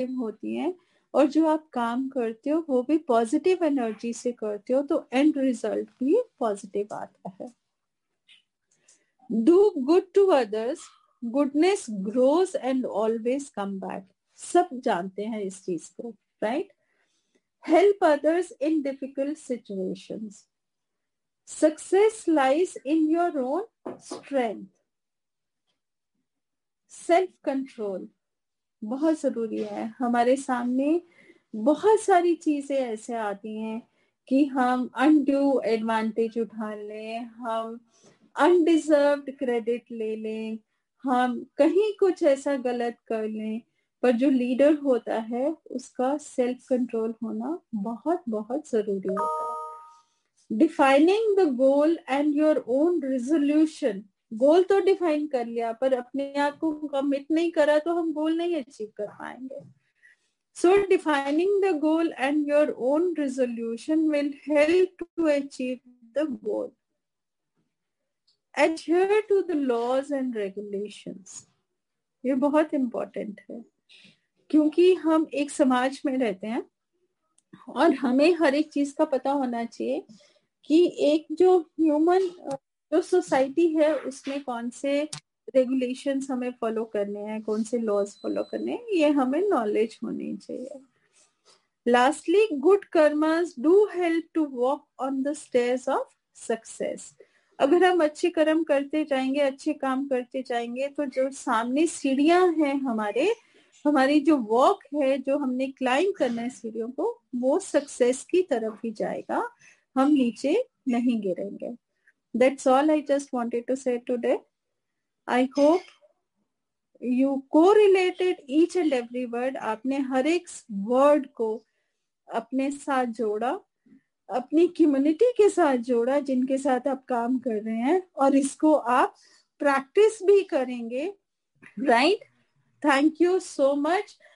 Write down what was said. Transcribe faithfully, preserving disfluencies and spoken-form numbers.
होती हैं और जो आप काम करते हो वो भी पॉजिटिव एनर्जी से करते हो, तो एंड रिजल्ट भी पॉजिटिव आता है। Do good to others, goodness grows and always come back. सब जानते हैं इस चीज को, right? Help others in difficult situations. Success lies in your own strength. Self control बहुत जरूरी है। हमारे सामने बहुत सारी चीजें ऐसे आती हैं कि हम अनड्यू एडवांटेज उठा लें, हम अनडिजर्व्ड क्रेडिट ले लें, हम कहीं कुछ ऐसा गलत कर लें, पर जो लीडर होता है उसका सेल्फ कंट्रोल होना बहुत बहुत जरूरी होता है। Defining the goal and your own resolution. गोल तो डिफाइन कर लिया पर अपने आप को कमिट नहीं करा तो हम गोल नहीं अचीव कर पाएंगे। So defining the goal and your own resolution will help to achieve the goal. Adhere to the laws and regulations. ये बहुत important है क्योंकि हम एक समाज में रहते हैं और हमें हर एक चीज का पता होना चाहिए कि एक जो ह्यूमन जो सोसाइटी है उसमें कौन से रेगुलेशंस हमें फॉलो करने हैं, कौन से लॉज फॉलो करने हैं, ये हमें नॉलेज होनी चाहिए। Lastly, good karmas do help to walk on the stairs of success. अगर हम अच्छे कर्म करते जाएंगे, अच्छे काम करते जाएंगे, तो जो सामने सीढ़ियां हैं हमारे हमारी जो वॉक है, जो हमने क्लाइंब करना है सीढ़ियों को, वो सक्सेस की तरफ ही जाएगा, हम नीचे नहीं गिरेंगे। That's all I just wanted to say today. I hope you correlated each and every word. आपने हर एक वर्ड को अपने साथ जोड़ा, अपनी कम्युनिटी के साथ जोड़ा जिनके साथ आप काम कर रहे हैं, और इसको आप प्रैक्टिस भी करेंगे, right? Thank you so much.